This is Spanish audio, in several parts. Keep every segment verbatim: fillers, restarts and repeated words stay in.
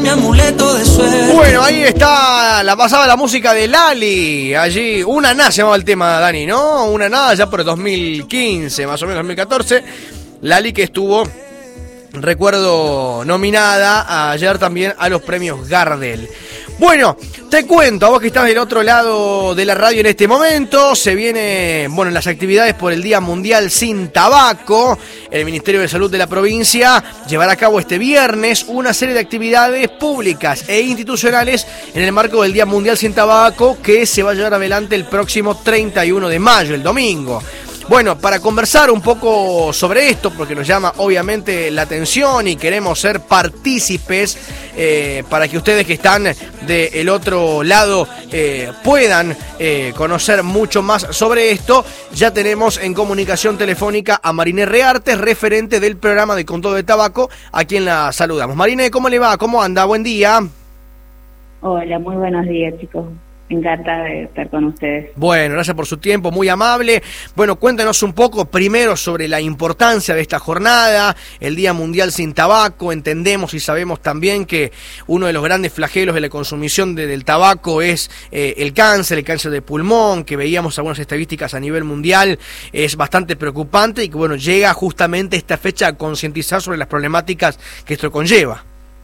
mi amuleto de suerte. Bueno, ahí está, la pasaba la música de Lali, allí, Una Ná se llamaba el tema, Dani, ¿no? Una Ná ya por el dos mil quince, más o menos dos mil catorce, Lali que estuvo, recuerdo, nominada ayer también a los premios Gardel. Bueno, te cuento, a vos que estás del otro lado de la radio en este momento, se vienen, bueno, las actividades por el Día Mundial Sin Tabaco. El Ministerio de Salud de la provincia llevará a cabo este viernes una serie de actividades públicas e institucionales en el marco del Día Mundial Sin Tabaco, que se va a llevar adelante el próximo treinta y uno de mayo, el domingo. Bueno, para conversar un poco sobre esto, porque nos llama obviamente la atención y queremos ser partícipes eh, para que ustedes que están del otro lado eh, puedan eh, conocer mucho más sobre esto, ya tenemos en comunicación telefónica a Mariné Reartes, referente del programa de Control de Tabaco, a quien la saludamos. Mariné, ¿cómo le va? ¿Cómo anda? Buen día. Hola, muy buenos días, chicos. Encantada de estar con ustedes. Bueno, gracias por su tiempo, muy amable. Bueno, cuéntenos un poco primero sobre la importancia de esta jornada, el Día Mundial Sin Tabaco. Entendemos y sabemos también que uno de los grandes flagelos de la consumición de, del tabaco es eh, el cáncer, el cáncer de pulmón, que veíamos algunas estadísticas a nivel mundial, es bastante preocupante y que bueno, llega justamente esta fecha a concientizar sobre las problemáticas que esto conlleva.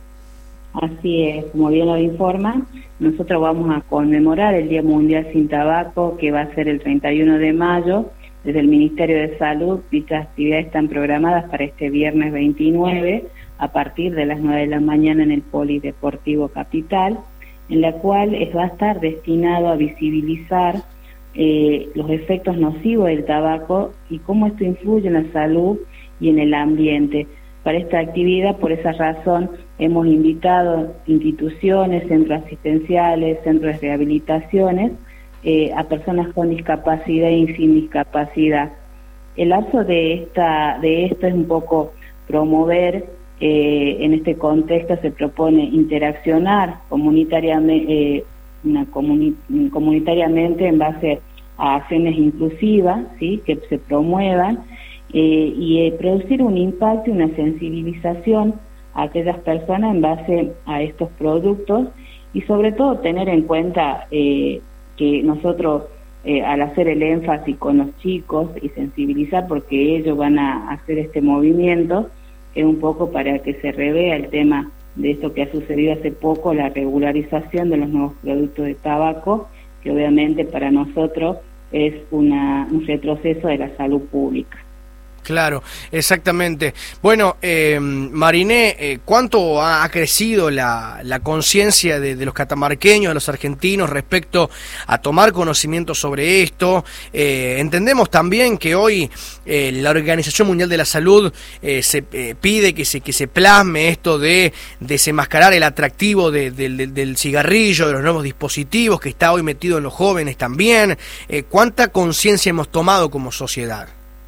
Así es, como bien lo informan, nosotros vamos a conmemorar el Día Mundial Sin Tabaco, que va a ser el treinta y uno de mayo. Desde el Ministerio de Salud, dichas actividades están programadas para este viernes veintinueve, a partir de las nueve de la mañana en el Polideportivo Capital, en la cual es, va a estar destinado a visibilizar eh, los efectos nocivos del tabaco y cómo esto influye en la salud y en el ambiente. Para esta actividad, por esa razón, hemos invitado instituciones, centros asistenciales, centros de rehabilitaciones, eh, a personas con discapacidad y sin discapacidad. El lazo de esta de esto es un poco promover, eh, en este contexto se propone interaccionar comunitariamente, eh, una comuni comunitariamente en base a acciones inclusivas, ¿sí?, que se promuevan, Eh, y eh, producir un impacto y una sensibilización a aquellas personas en base a estos productos y sobre todo tener en cuenta eh, que nosotros eh, al hacer el énfasis con los chicos y sensibilizar porque ellos van a hacer este movimiento, es un poco para que se revea el tema de esto que ha sucedido hace poco, la regularización de los nuevos productos de tabaco, que obviamente para nosotros es una, un retroceso de la salud pública. Claro, exactamente. Bueno, eh, Mariné, eh, ¿cuánto ha, ha crecido la, la conciencia de, de los catamarqueños, de los argentinos respecto a tomar conocimiento sobre esto? Eh, entendemos también que hoy eh, la Organización Mundial de la Salud eh, se eh, pide que se que se plasme esto de desenmascarar el atractivo de, de, de, del cigarrillo, de los nuevos dispositivos que está hoy metido en los jóvenes también. Eh, ¿Cuánta conciencia hemos tomado como sociedad?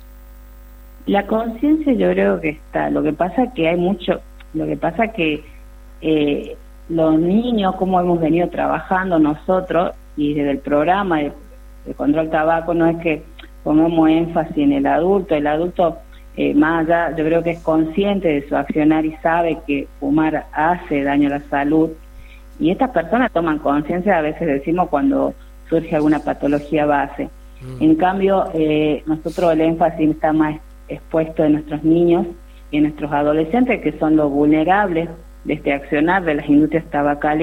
La conciencia yo creo que está, lo que pasa que hay mucho, lo que pasa que eh, los niños, como hemos venido trabajando nosotros, y desde el programa de, de control tabaco, no es que pongamos énfasis en el adulto, el adulto eh, más allá, yo creo que es consciente de su accionar y sabe que fumar hace daño a la salud, y estas personas toman conciencia, a veces decimos cuando surge alguna patología base. Mm. En cambio, eh, nosotros el énfasis está más expuesto de nuestros niños y de nuestros adolescentes, que son los vulnerables de este accionar de las industrias tabacaleras.